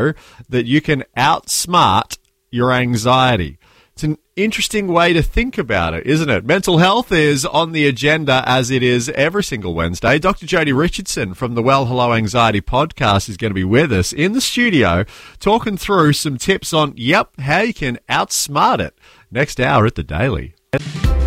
that you can outsmart your anxiety. It's an interesting way to think about it, isn't it? Mental health is on the agenda as it is every single Wednesday. Dr. Jodie Richardson from the Well Hello Anxiety podcast is going to be with us in the studio talking through some tips on, how you can outsmart it next hour at The Daily.